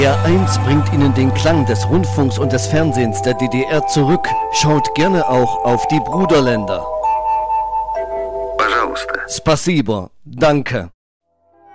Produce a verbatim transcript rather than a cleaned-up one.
R eins bringt Ihnen den Klang des Rundfunks und des Fernsehens der D D R zurück. Schaut gerne auch auf die Bruderländer. Пожалуйста. Spasibo, danke.